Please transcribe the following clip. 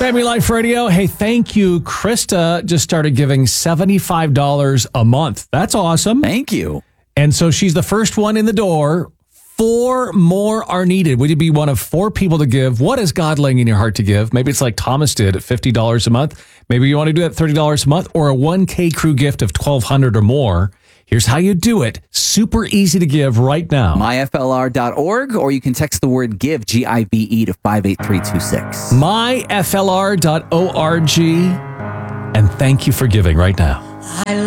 Family Life Radio. Hey, thank you. Krista just started giving $75 a month. That's awesome. Thank you. And so she's the first one in the door. 4 more are needed. Would you be one of 4 people to give? What is God laying in your heart to give? Maybe it's like Thomas did at $50 a month. Maybe you want to do that $30 a month or a 1K crew gift of $1,200 or more. Here's how you do it. Super easy to give right now. myflr.org, or you can text the word GIVE, GIVE, to 58326. myflr.org. And thank you for giving right now.